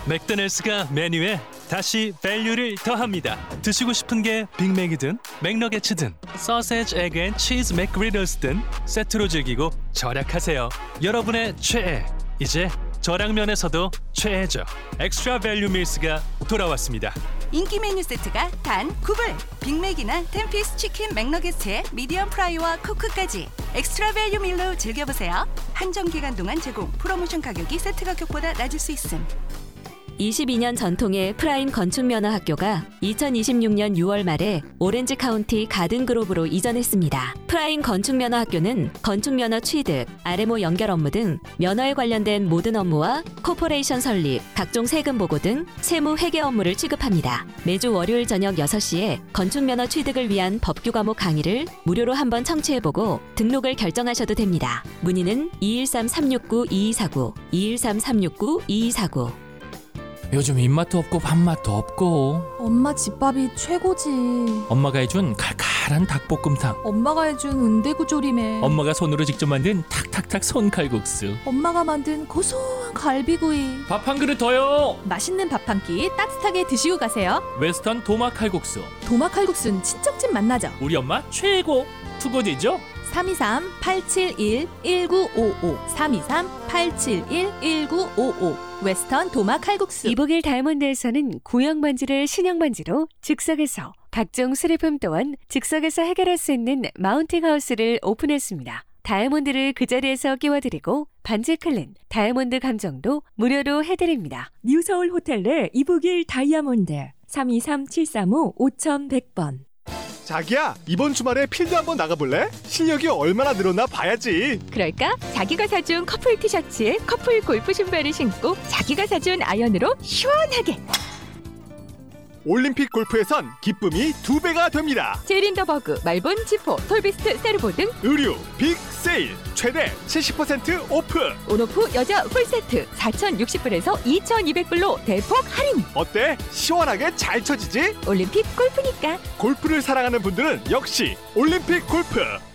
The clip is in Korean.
맥도날드가 메뉴에 다시 밸류를 더합니다. 드시고 싶은 게 빅맥이든 맥너게츠든 소세지, 에그 앤 치즈 맥그리들스든 세트로 즐기고 절약하세요. 여러분의 최애, 이제 저량면에서도 최애죠. 엑스트라 밸류 밀스가 돌아왔습니다. 인기 메뉴 세트가 단 9불. 빅맥이나 10피스 치킨 맥너게츠에 미디엄 프라이와 코크까지 엑스트라 밸류 밀로 즐겨보세요. 한정 기간 동안 제공. 프로모션 가격이 세트 가격보다 낮을 수 있음. 22년 전통의 프라임 건축면허학교가 2026년 6월 말에 오렌지 카운티 가든그로브로 이전했습니다. 프라임 건축면허학교는 건축면허 취득, RMO 연결 업무 등 면허에 관련된 모든 업무와 코퍼레이션 설립, 각종 세금 보고 등 세무 회계 업무를 취급합니다. 매주 월요일 저녁 6시에 건축면허 취득을 위한 법규 과목 강의를 무료로 한번 청취해보고 등록을 결정하셔도 됩니다. 문의는 213-369-2249, 213-369-2249. 요즘 입맛도 없고 밥맛도 없고 엄마 집밥이 최고지. 엄마가 해준 칼칼한 닭볶음탕, 엄마가 해준 은대구조림에 엄마가 손으로 직접 만든 탁탁탁 손칼국수, 엄마가 만든 고소한 갈비구이. 밥 한 그릇 더요. 맛있는 밥 한 끼 따뜻하게 드시고 가세요. 웨스턴 도마 칼국수. 도마 칼국수는 친정집 맛나죠. 우리 엄마 최고. 투고지죠? 323-871-1955 323-871-1955 웨스턴 도마 칼국수. 이복일 다이아몬드에서는 구형 반지를 신형 반지로 즉석에서, 각종 수리품 또한 즉석에서 해결할 수 있는 마운팅 하우스를 오픈했습니다. 다이아몬드를 그 자리에서 끼워드리고 반지 클린, 다이아몬드 감정도 무료로 해드립니다. 뉴서울 호텔 내 이복일 다이아몬드 323-735-5100번. 자기야, 이번 주말에 필드 한번 나가볼래? 실력이 얼마나 늘었나 봐야지. 그럴까? 자기가 사준 커플 티셔츠에 커플 골프 신발을 신고 자기가 사준 아이언으로 시원하게. 올림픽 골프에선 기쁨이 2배가 됩니다. 제린더버그, 말본, 지포, 톨비스트, 세르보 등 의류 빅 세일 최대 70% 오프. 온오프 여자 풀세트 4,060불에서 2,200불로 대폭 할인. 어때? 시원하게 잘 쳐지지? 올림픽 골프니까. 골프를 사랑하는 분들은 역시 올림픽 골프.